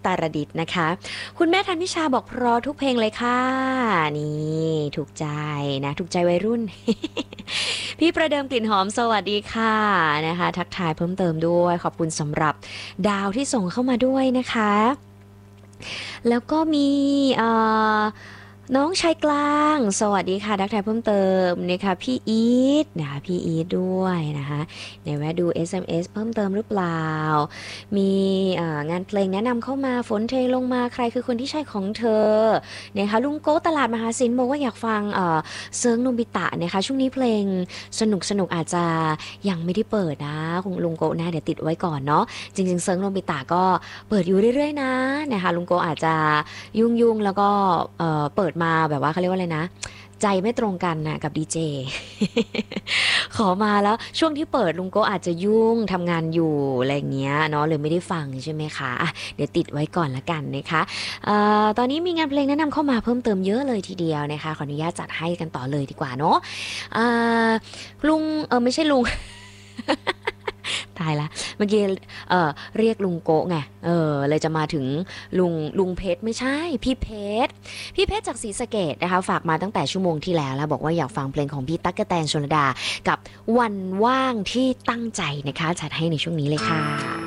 ตรดิตถ์นะคะคุณแม่ธันพิชาบอกเพราะทุกเพลงเลยค่ะนี่ถูกใจนะถูกใจวัยรุ่น พี่ประเดิมกลิ่นหอมสวัสดีค่ะนะคะทักทายเพิ่มเติมด้วยขอบคุณสำหรับดาวที่ส่งเข้ามาด้วยนะคะแล้วก็มีเอ่อน้องชายกลางสวัสดีค่ะทักทายเพิ่มเติมนะคะพี่อีทนะคะพี่อีทด้วยนะคะในแวะดู SMS เพิ่มเติมหรือเปล่ามีงานเพลงแนะนำเข้ามาฝนเทลงมาใครคือคนที่ใช่ของเธอนะคะลุงโก้ตลาดมหาสินบอกว่าอยากฟังเซิร์งโนบิตะนะคะช่วงนี้เพลงสนุกอาจจะยังไม่ได้เปิดนะคงลุงโก้นะเดี๋ยวติดไว้ก่อนเนาะจริงๆเซิร์งโนบิตะก็เปิดอยู่เรื่อยๆนะนะคะลุงโก้อาจจะยุ่งแล้วก็เปิดมาแบบว่าเขาเรียกว่าอะไรนะใจไม่ตรงกันนะกับดีเจ ขอมาแล้วช่วงที่เปิดลุงโก้อาจจะยุ่งทำงานอยู่อะไรเงี้ยเนาะเลยไม่ได้ฟังใช่ไหมคะอ่ะเดี๋ยวติดไว้ก่อนละกันนะคะตอนนี้มีงานเพลงแนะนำเข้ามาเพิ่มเติมเยอะเลยทีเดียวนะคะขออนุญาตจัดให้กันต่อเลยดีกว่าเนาะอ่าลุงไม่ใช่ลุง ตายละเมื่อกี้เรียกลุงโกะไงเลยจะมาถึงลุงเพชรไม่ใช่พี่เพชรจากศรีสะเกษนะคะฝากมาตั้งแต่ชั่วโมงที่แล้วบอกว่าอยากฟังเพลงของพี่ตั๊กกะแตนชลดากับวันว่างที่ตั้งใจนะคะจัดให้ในช่วงนี้เลยค่ะ